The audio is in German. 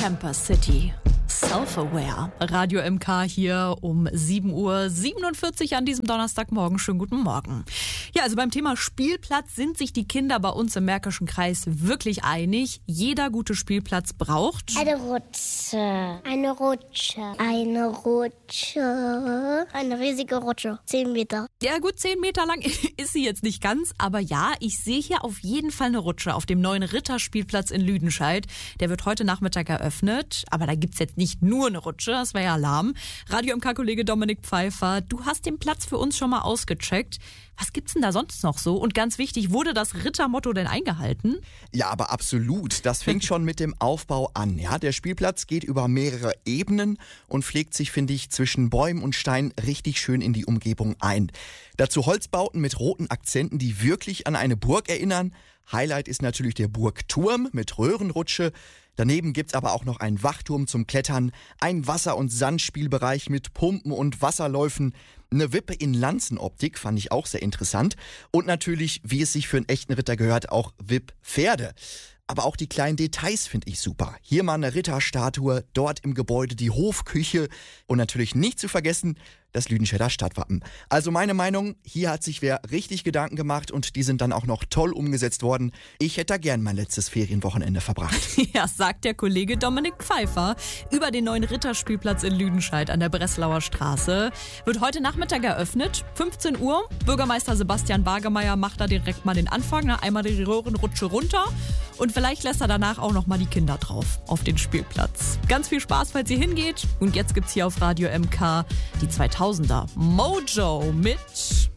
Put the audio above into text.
Camper City. Self-Aware. Radio MK hier um 7:47 Uhr an diesem Donnerstagmorgen. Schönen guten Morgen. Ja, also beim Thema Spielplatz sind sich die Kinder bei uns im Märkischen Kreis wirklich einig. Jeder gute Spielplatz braucht eine Rutsche. Eine Rutsche. Eine Rutsche. Eine riesige Rutsche. 10 Meter. Ja gut, 10 Meter lang ist sie jetzt nicht ganz, aber ja, ich sehe hier auf jeden Fall eine Rutsche auf dem neuen Ritterspielplatz in Lüdenscheid. Der wird heute Nachmittag eröffnet, aber da gibt's jetzt nicht nur eine Rutsche, das wäre ja Alarm. Radio MK-Kollege Dominik Pfeiffer, du hast den Platz für uns schon mal ausgecheckt. Was gibt's denn da sonst noch so? Und ganz wichtig, wurde das Rittermotto denn eingehalten? Ja, aber absolut. Das fängt schon mit dem Aufbau an. Ja, der Spielplatz geht über mehrere Ebenen und pflegt sich, finde ich, zwischen Bäumen und Steinen richtig schön in die Umgebung ein. Dazu Holzbauten mit roten Akzenten, die wirklich an eine Burg erinnern. Highlight ist natürlich der Burgturm mit Röhrenrutsche. Daneben gibt's aber auch noch einen Wachturm zum Klettern, einen Wasser- und Sandspielbereich mit Pumpen und Wasserläufen, eine Wippe in Lanzenoptik, fand ich auch sehr interessant. Und natürlich, wie es sich für einen echten Ritter gehört, auch Wipp-Pferde. Aber auch die kleinen Details finde ich super. Hier mal eine Ritterstatue, dort im Gebäude die Hofküche und natürlich nicht zu vergessen das Lüdenscheider Stadtwappen. Also meine Meinung, hier hat sich wer richtig Gedanken gemacht und die sind dann auch noch toll umgesetzt worden. Ich hätte da gern mein letztes Ferienwochenende verbracht. Ja, sagt der Kollege Dominik Pfeiffer über den neuen Ritterspielplatz in Lüdenscheid an der Breslauer Straße. Wird heute Nachmittag eröffnet, 15 Uhr. Bürgermeister Sebastian Bargemeyer macht da direkt mal den Anfang, einmal die Röhrenrutsche runter und vielleicht lässt er danach auch noch mal die Kinder drauf auf den Spielplatz. Ganz viel Spaß, falls ihr hingeht. Und jetzt gibt's hier auf Radio MK die 2000er Mojo mit